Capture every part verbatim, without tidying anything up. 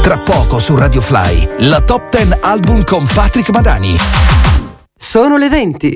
Tra poco su Radio Fly, la top dieci album con Patrick Madani. Sono le venti.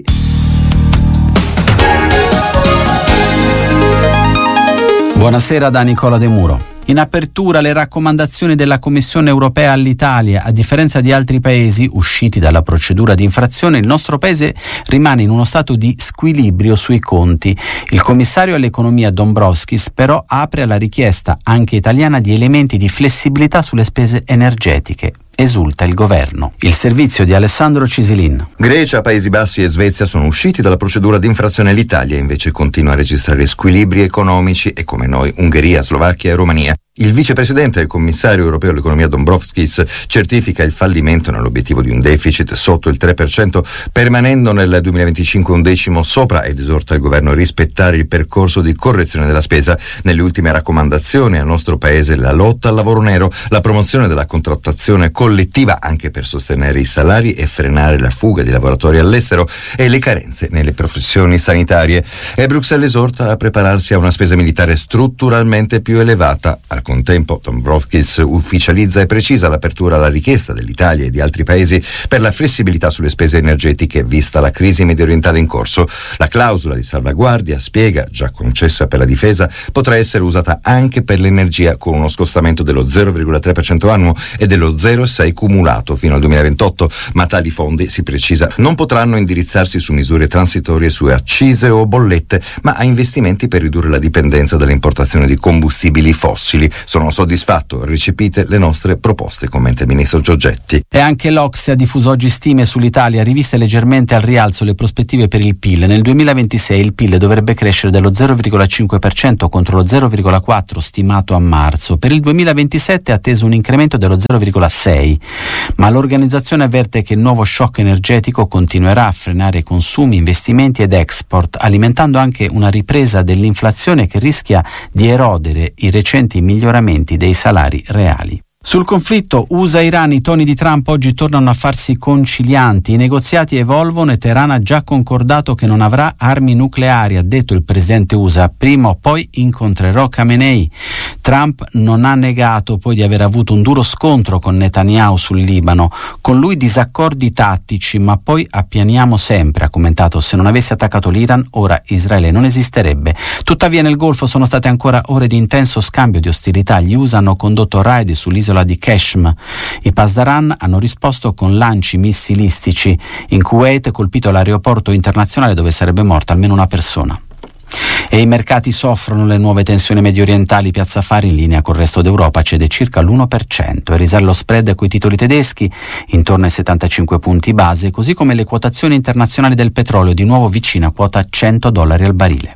Buonasera da Nicola De Muro. In apertura le raccomandazioni della Commissione europea all'Italia. A differenza di altri paesi usciti dalla procedura di infrazione, il nostro paese rimane in uno stato di squilibrio sui conti. Il commissario all'economia Dombrovskis però apre alla richiesta anche italiana di elementi di flessibilità sulle spese energetiche. Esulta il governo. Il servizio di Alessandro Cisilin. Grecia, Paesi Bassi e Svezia sono usciti dalla procedura di infrazione. L'Italia invece continua a registrare squilibri economici e, come noi, Ungheria, Slovacchia e Romania. Il vicepresidente e il commissario europeo all'economia Dombrovskis certifica il fallimento nell'obiettivo di un deficit sotto il tre per cento, permanendo nel duemilaventicinque un decimo sopra, ed esorta il governo a rispettare il percorso di correzione della spesa. Nelle ultime raccomandazioni al nostro paese la lotta al lavoro nero, la promozione della contrattazione collettiva anche per sostenere i salari e frenare la fuga di lavoratori all'estero e le carenze nelle professioni sanitarie. E Bruxelles esorta a prepararsi a una spesa militare strutturalmente più elevata. Al contempo Dombrovskis ufficializza e precisa l'apertura alla richiesta dell'Italia e di altri paesi per la flessibilità sulle spese energetiche vista la crisi mediorientale in corso. La clausola di salvaguardia, spiega, già concessa per la difesa, potrà essere usata anche per l'energia con uno scostamento dello zero virgola tre per cento annuo e dello zero virgola sei cumulato fino al duemilaventotto, ma tali fondi, si precisa, non potranno indirizzarsi su misure transitorie su accise o bollette, ma a investimenti per ridurre la dipendenza dalle importazioni di combustibili fossili. Sono soddisfatto, recepite le nostre proposte, commenta il ministro Giorgetti. E anche l'Ocse ha diffuso oggi stime sull'Italia, riviste leggermente al rialzo le prospettive per il P I L. Nel duemilaventisei il P I L dovrebbe crescere dello zero virgola cinque per cento contro lo zero virgola quattro per cento stimato a marzo. Per il duemilaventisette è atteso un incremento dello zero virgola sei per cento, ma l'organizzazione avverte che il nuovo shock energetico continuerà a frenare consumi, investimenti ed export, alimentando anche una ripresa dell'inflazione che rischia di erodere i recenti miglioramenti dei salari reali. Sul conflitto U S A-Iran i toni di Trump oggi tornano a farsi concilianti. I negoziati evolvono e Teheran ha già concordato che non avrà armi nucleari, ha detto il presidente U S A. Prima o poi incontrerò Khamenei. Trump non ha negato poi di aver avuto un duro scontro con Netanyahu sul Libano. Con lui disaccordi tattici, ma poi appianiamo sempre, ha commentato. Se non avesse attaccato l'Iran, ora Israele non esisterebbe. Tuttavia nel Golfo sono state ancora ore di intenso scambio di ostilità. Gli U S A hanno condotto raid sull'isola di Qeshm. I Pasdaran hanno risposto con lanci missilistici. In Kuwait colpito l'aeroporto internazionale dove sarebbe morta almeno una persona. E i mercati soffrono le nuove tensioni mediorientali. Piazza Affari in linea col resto d'Europa cede circa l'uno per cento e risale lo spread coi titoli tedeschi intorno ai settantacinque punti base, così come le quotazioni internazionali del petrolio di nuovo vicina a quota cento dollari al barile.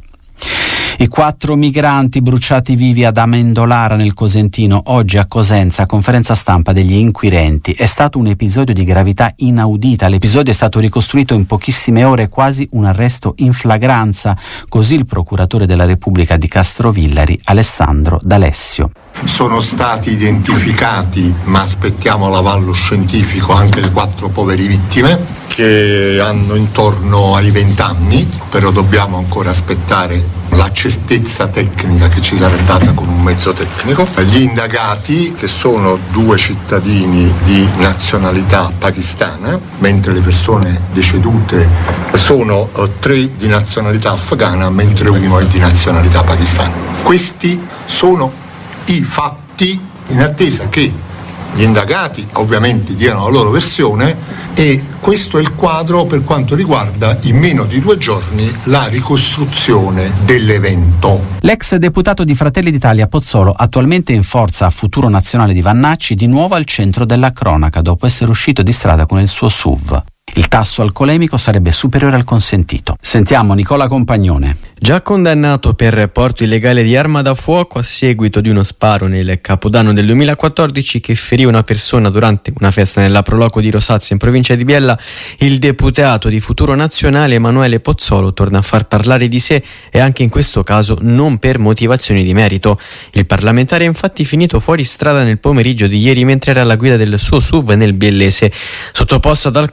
I quattro migranti bruciati vivi ad Amendolara nel Cosentino, oggi a Cosenza, conferenza stampa degli inquirenti. È stato un episodio di gravità inaudita. L'episodio è stato ricostruito in pochissime ore, quasi un arresto in flagranza, così il procuratore della Repubblica di Castrovillari, Alessandro D'Alessio. Sono stati identificati, ma aspettiamo l'avallo scientifico, anche le quattro povere vittime che hanno intorno ai venti anni, però dobbiamo ancora aspettare la certezza tecnica che ci sarà data con un mezzo tecnico. Gli indagati, che sono due cittadini di nazionalità pakistana, mentre le persone decedute sono tre di nazionalità afghana, mentre uno è di nazionalità pakistana. Questi sono i fatti, in attesa che gli indagati ovviamente diano la loro versione, e questo è il quadro per quanto riguarda in meno di due giorni la ricostruzione dell'evento. L'ex deputato di Fratelli d'Italia Pozzolo, attualmente in forza a Futuro Nazionale di Vannacci, di nuovo al centro della cronaca dopo essere uscito di strada con il suo S U V. Il tasso alcolemico sarebbe superiore al consentito. Sentiamo Nicola Compagnone. Già condannato per porto illegale di arma da fuoco a seguito di uno sparo nel Capodanno del duemilaquattordici che ferì una persona durante una festa nella Proloco di Rosazza in provincia di Biella, il deputato di Futuro Nazionale Emanuele Pozzolo torna a far parlare di sé, e anche in questo caso non per motivazioni di merito. Il parlamentare è infatti finito fuori strada nel pomeriggio di ieri mentre era alla guida del suo S U V nel biellese. Sottoposto ad alcol test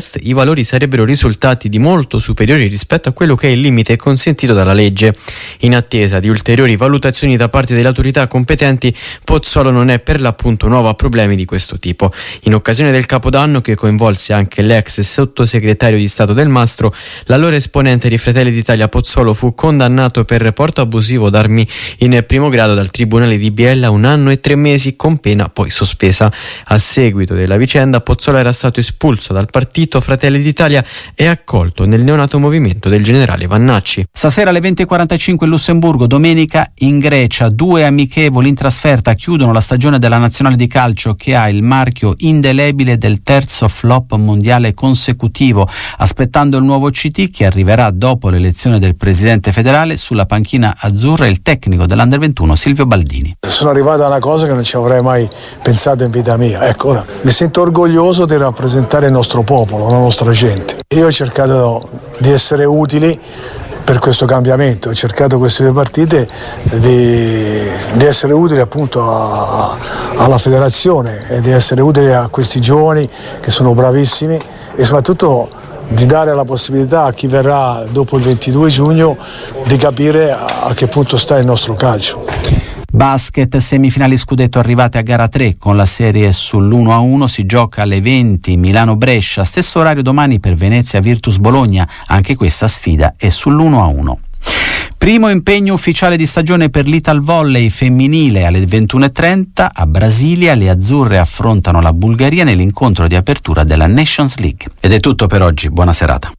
test i valori sarebbero risultati di molto superiori rispetto a quello che è il limite consentito dalla legge. In attesa di ulteriori valutazioni da parte delle autorità competenti, Pozzolo non è per l'appunto nuovo a problemi di questo tipo. In occasione del Capodanno, che coinvolse anche l'ex sottosegretario di Stato Del Mastro, l'allora esponente di Fratelli d'Italia Pozzolo fu condannato per porto abusivo d'armi in primo grado dal Tribunale di Biella a un anno e tre mesi con pena poi sospesa. A seguito della vicenda, Pozzolo era stato espulso dal partito Fratelli d'Italia e accolto nel neonato movimento del generale Vannacci. Stasera alle venti e quarantacinque in Lussemburgo, domenica in Grecia, due amichevoli in trasferta chiudono la stagione della nazionale di calcio che ha il marchio indelebile del terzo flop mondiale consecutivo, aspettando il nuovo C T che arriverà dopo l'elezione del presidente federale. Sulla panchina azzurra il tecnico dell'Under ventuno Silvio Baldini. Sono arrivato a una cosa che non ci avrei mai pensato in vita mia. Ecco, ora mi sento orgoglioso di rappresentare il nostro popolo, la nostra gente. Io ho cercato di essere utili per questo cambiamento, ho cercato queste due partite di, di essere utili appunto a, alla federazione e di essere utili a questi giovani che sono bravissimi e soprattutto di dare la possibilità a chi verrà dopo il ventidue giugno di capire a che punto sta il nostro calcio. Basket, semifinali scudetto arrivate a gara tre con la serie sull'uno a uno, si gioca alle venti Milano-Brescia, stesso orario domani per Venezia-Virtus Bologna, anche questa sfida è sull'uno a uno. Primo impegno ufficiale di stagione per l'Ital Volley femminile alle ventuno e trenta a Brasilia, le azzurre affrontano la Bulgaria nell'incontro di apertura della Nations League. Ed è tutto per oggi, buona serata.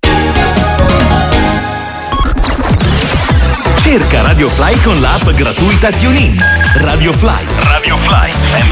Cerca Radio Fly con l'app gratuita TuneIn. Radio Fly. Radio Fly.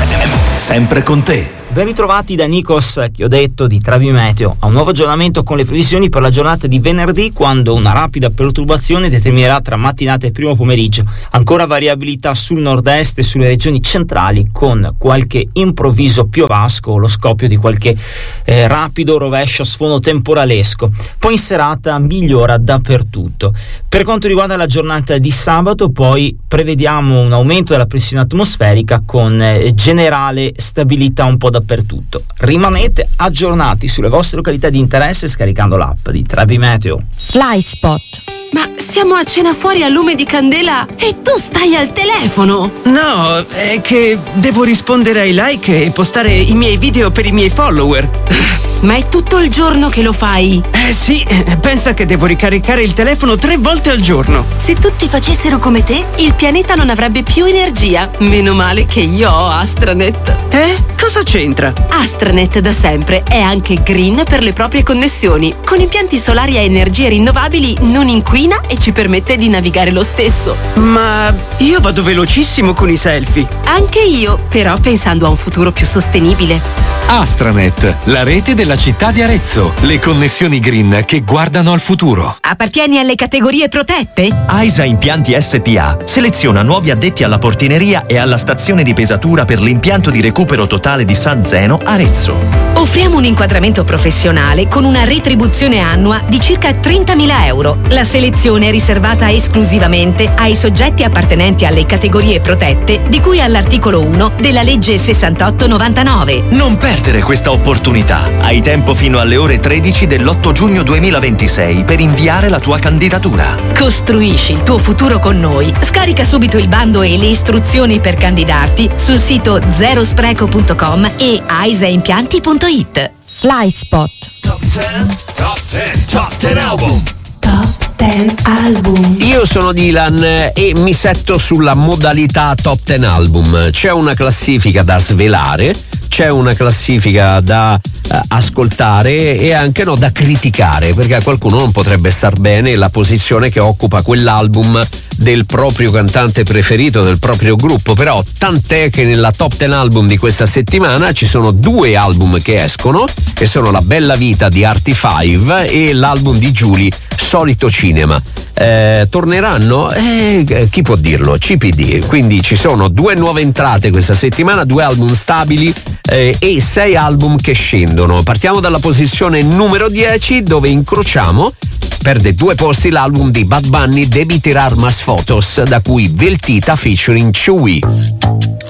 Sempre con te. Ben ritrovati da Nikos, che ho detto di Travi Meteo, a un nuovo aggiornamento con le previsioni per la giornata di venerdì, quando una rapida perturbazione determinerà tra mattinata e primo pomeriggio ancora variabilità sul nord-est e sulle regioni centrali, con qualche improvviso piovasco o lo scoppio di qualche eh, rapido rovescio a sfondo temporalesco. Poi in serata migliora dappertutto. Per quanto riguarda la giornata di sabato, poi prevediamo un aumento della pressione atmosferica con eh, generale stabilità un po' dappertutto. Rimanete aggiornati sulle vostre località di interesse scaricando l'app di Travi Meteo. FlySpot. Ma siamo a cena fuori a lume di candela e tu stai al telefono! No, è che devo rispondere ai like e postare i miei video per i miei follower. Ma è tutto il giorno che lo fai? Eh sì, pensa che devo ricaricare il telefono tre volte al giorno. Se tutti facessero come te, il pianeta non avrebbe più energia. Meno male che io ho Astranet. Eh? Cosa c'entra? Astranet da sempre è anche green per le proprie connessioni. Con impianti solari a energie rinnovabili non inquina e ci permette di navigare lo stesso. Ma io vado velocissimo con i selfie. Anche io, però pensando a un futuro più sostenibile. Astranet, la rete della città di Arezzo. Le connessioni green che guardano al futuro. Appartieni alle categorie protette? AISA Impianti S P A seleziona nuovi addetti alla portineria e alla stazione di pesatura per l'impianto di recupero totale di San Zeno, Arezzo. Offriamo un inquadramento professionale con una retribuzione annua di circa trentamila euro. La selezione è riservata esclusivamente ai soggetti appartenenti alle categorie protette di cui all'articolo uno della legge sessantotto novantanove. Non perdere questa opportunità. Hai tempo fino alle ore tredici dell'otto giugno duemilaventisei per inviare la tua candidatura. Costruisci il tuo futuro con noi. Scarica subito il bando e le istruzioni per candidarti sul sito zero spreco punto com e aisaimpianti punto it. FlySpot. Top dieci, Top dieci, Top dieci album. Top dieci album. Io sono Dylan e mi setto sulla modalità Top dieci album. C'è una classifica da svelare, c'è una classifica da uh, ascoltare e anche no da criticare, perché a qualcuno non potrebbe star bene la posizione che occupa quell'album del proprio cantante preferito, del proprio gruppo. Però tant'è che nella Top dieci album di questa settimana ci sono due album che escono, che sono La Bella Vita di Artie Five e l'album di Giulia, Solito Cinema. Eh, torneranno? Eh, chi può dirlo? C P D. Quindi ci sono due nuove entrate questa settimana, due album stabili eh, e sei album che scendono. Partiamo dalla posizione numero dieci, dove incrociamo, perde due posti l'album di Bad Bunny, Debi Tirar Mas Fotos, da cui Veltita featuring Chewy.